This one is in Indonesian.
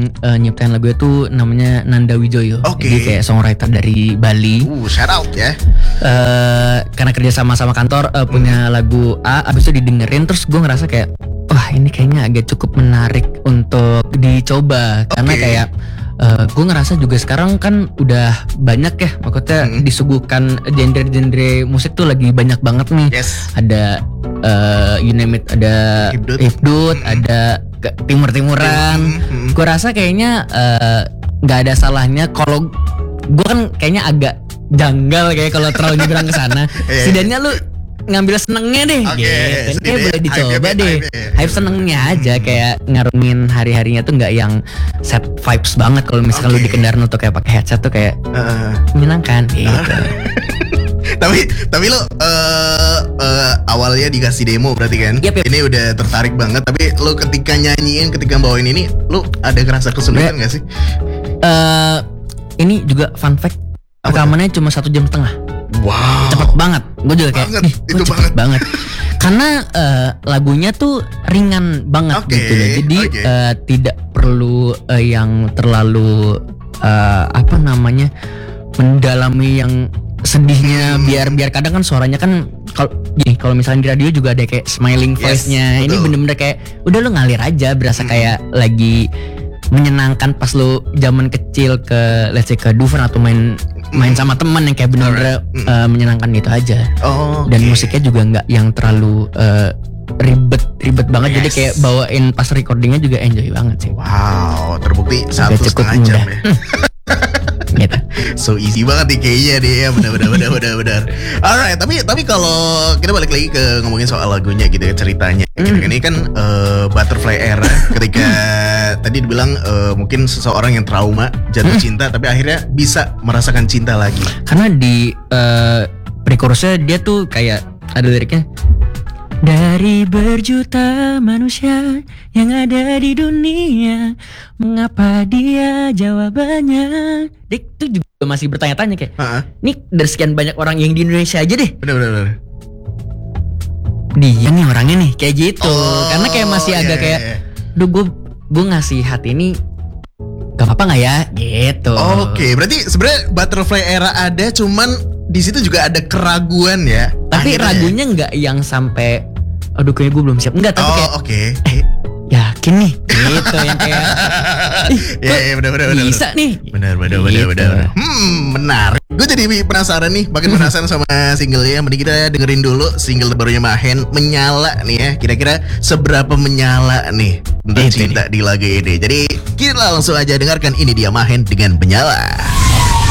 nyiptain lagu itu namanya Nanda Wijoyo. Oke. Jadi kayak songwriter dari Bali. Shout out ya. Karena kerja sama kantor punya lagu A, abis itu didengerin terus gue ngerasa kayak wah ini kayaknya agak cukup menarik untuk dicoba. Karena kayak gue ngerasa juga sekarang kan udah banyak ya, maksudnya disuguhkan genre-genre musik tuh lagi banyak banget nih. Yes. Ada you name it, ada hipdut, ada timur-timuran. Gue rasa kayaknya nggak ada salahnya kalau gue kan kayaknya agak janggal kayak kalau terlalu nyebrang ke sana. Setidaknya lu ngambil senengnya deh, gitu. Kayak boleh dicoba deh. Hype senengnya aja, kayak ngarungin hari-harinya tuh nggak yang set vibes banget. Kalau misalkan lu di kendaraan tuh kayak pakai headset tuh kayak menyenangkan, gitu. Tapi lo awalnya dikasih demo berarti kan? Yep. Ini udah tertarik banget. Tapi lo ketika nyanyiin, ketika bawain ini, lo ada ngerasa kesulitan nggak sih? Ini juga fun fact, rekamannya cuma 1,5 jam. Wow. Cepet banget. Gue juga kayak itu cepet banget. Karena lagunya tuh ringan banget gitu loh. Jadi tidak perlu yang terlalu mendalami yang sedihnya. Biar kadang kan suaranya kan kalau misalnya di radio juga ada kayak smiling voice-nya. Ini bener-bener kayak udah lu ngalir aja, berasa kayak lagi menyenangkan pas lu zaman kecil ke let's say ke Dufan atau main sama teman yang kayak bener-bener menyenangkan gitu aja. Dan musiknya juga nggak yang terlalu ribet banget. Jadi kayak bawain pas recordingnya juga enjoy banget sih. Wow, terbukti 1,5 jam ya. Gitu. So easy banget nih kayaknya deh ya, benar. Alright, tapi kalau kita balik lagi ke ngomongin soal lagunya gitu ya, ceritanya. Ini kan Butterfly Era ketika tadi dibilang mungkin seseorang yang trauma jatuh cinta tapi akhirnya bisa merasakan cinta lagi. Karena di pre-chorusnya dia tuh kayak ada liriknya, dari berjuta manusia yang ada di dunia, mengapa dia jawabannya? Dik tuh juga masih bertanya-tanya kayak, nih dari sekian banyak orang yang di Indonesia aja deh. Bener. Dia nih orangnya nih kayak gitu. Karena kayak masih agak kayak, duh gue ngasih hati ini gak apa-apa nggak ya? Gitu. Oke, berarti sebenarnya Butterfly Era ada, cuman di situ juga ada keraguan ya. Tapi ragunya nggak yang sampai aduh kayaknya gue belum siap. Enggak, tapi kayak yakin nih gitu yang kayak bener. Bisa nih. Bener. Menarik. Gue jadi penasaran nih, makin penasaran sama singlenya. Mending kita dengerin dulu single terbarunya Mahen, Menyala nih ya. Kira-kira seberapa menyala nih untuk cinta di lagu ini. Jadi kita langsung aja dengarkan, ini dia Mahen dengan Menyala.